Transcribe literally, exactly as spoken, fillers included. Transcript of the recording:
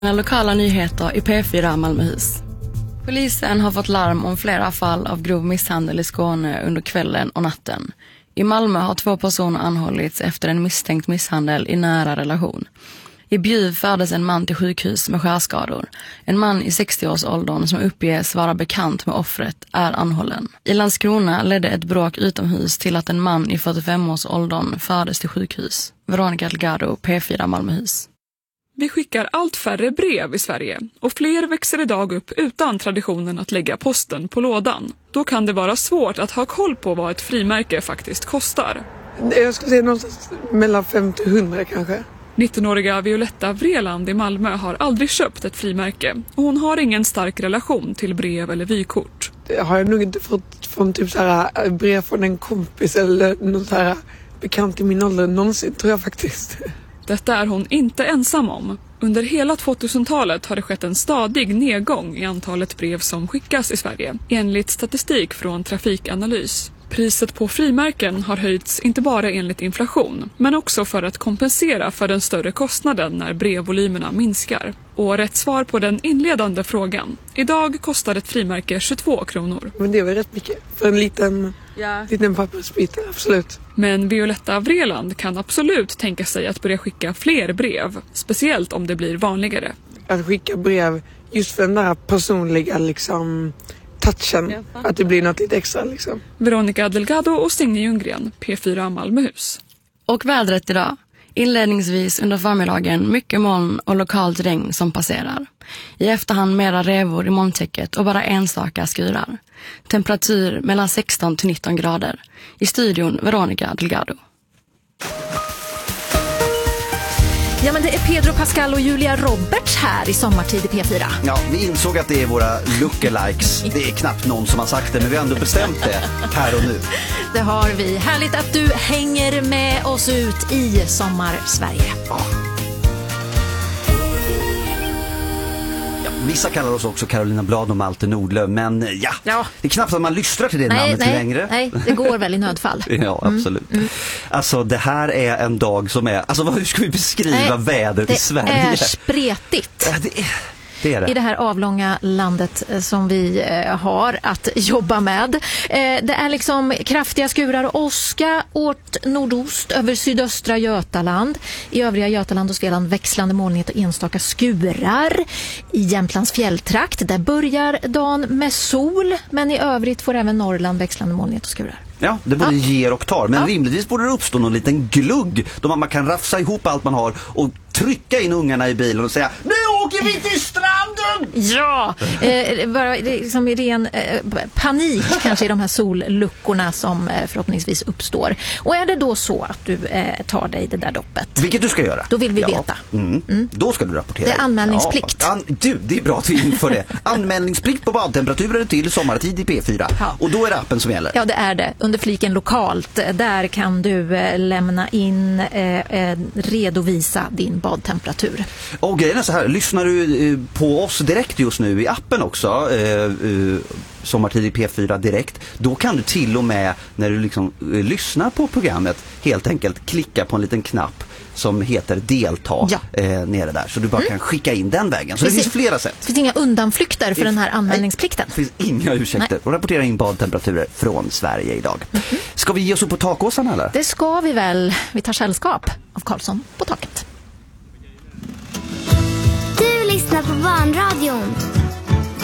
Lokala nyheter i P fyra Malmöhus. Polisen har fått larm om flera fall av grov misshandel i Skåne under kvällen och natten. I Malmö har två personer anhållits efter en misstänkt misshandel i nära relation. I Bjuv fördes en man till sjukhus med skärskador. En man i sextio-årsåldern som uppges vara bekant med offret är anhållen. I Landskrona ledde ett bråk utomhus till att en man i fyrtiofem-årsåldern fördes till sjukhus. Veronica Delgado, P fyra Malmöhus. Vi skickar allt färre brev i Sverige och fler växer idag upp utan traditionen att lägga posten på lådan. Då kan det vara svårt att ha koll på vad ett frimärke faktiskt kostar. Jag skulle säga någonstans mellan femtio till hundra kanske. nittonåriga Violetta Vreeland i Malmö har aldrig köpt ett frimärke och hon har ingen stark relation till brev eller vykort. Det har jag nog inte fått från typ så här brev från en kompis eller något så här bekant i min ålder någonsin, tror jag faktiskt. Detta är hon inte ensam om. Under hela tvåtusentalet har det skett en stadig nedgång i antalet brev som skickas i Sverige, enligt statistik från Trafikanalys. Priset på frimärken har höjts inte bara enligt inflation, men också för att kompensera för den större kostnaden när brevvolymerna minskar. Och rätt svar på den inledande frågan. Idag kostar ett frimärke tjugotvå kronor. Men det var rätt mycket för en liten, ja. liten pappersbit, absolut. Men Violetta Vreeland kan absolut tänka sig att börja skicka fler brev, speciellt om det blir vanligare. Att skicka brev just för den där personliga liksom touchen, att det blir något lite extra liksom. Veronica Delgado och Signe Ljunggren, P fyra Malmöhus. Och vädret idag. Inledningsvis under förmiddagen mycket moln och lokalt regn som passerar. I efterhand mera revor i molntäcket och bara enstaka skurar. Temperatur mellan sexton till nitton grader. I studion Veronica Delgado. Ja, men det är Pedro Pascal och Julia Roberts här i Sommartid i P fyra. Ja, vi insåg att det är våra lookalikes. Det är knappt någon som har sagt det, men vi har ändå bestämt det här och nu. Det har vi. Härligt att du hänger med oss ut i Sommar-Sverige. Oh. Vissa kallar oss också Carolina Blad och Malte Nordlöf, men ja, ja, det är knappt att man lyssnar till det nej, namnet nej, längre. Nej, det går väl i nödfall. Ja, absolut. Mm, mm. Alltså, det här är en dag som är, alltså hur ska vi beskriva nej, vädret i Sverige? Det är spretigt. Ja, det är... Det är det. I det här avlånga landet som vi eh, har att jobba med. Eh, det är liksom kraftiga skurar och åska åt nordost över sydöstra Götaland. I övriga Götaland och Svealand växlande molnighet och enstaka skurar. I Jämtlands fjälltrakt där börjar dagen med sol, men i övrigt får även Norrland växlande molnighet och skurar. Ja, det både ja. ger och tar. Men ja. rimligtvis borde det uppstå någon liten glugg då man kan rafsa ihop allt man har och trycka in ungarna i bilen och säga nu åker vi till stranden! Ja, eh, bara liksom i ren eh, panik kanske i de här solluckorna som eh, förhoppningsvis uppstår. Och är det då så att du eh, tar dig det där doppet? Vilket du ska göra. Då vill vi ja. veta. Mm. Mm. Då ska du rapportera. Det är anmälningsplikt. Ja. An- du, det är bra att vi inför det. Anmälningsplikt på badtemperaturer till sommartid i P fyra. Ja. Och då är det appen som gäller. Ja, det är det. Under fliken lokalt. Där kan du eh, lämna in, eh, eh, redovisa din badtemperatur. Och grejen är så här, lyssnar du eh, på oss direkt just nu i appen också, eh, eh, Sommartid i P fyra direkt, då kan du till och med när du liksom eh, lyssnar på programmet helt enkelt klicka på en liten knapp som heter delta ja. eh, nere där. Så du bara mm. kan skicka in den vägen. Så det, det finns flera sätt. Det finns inga undanflykter för det, den här anmälningsplikten. Det finns inga ursäkter. Nej. Och rapportera in badtemperaturer från Sverige idag. Mm-hmm. Ska vi ge oss upp på takåsan eller? Det ska vi väl. Vi tar sällskap av Karlsson på taket.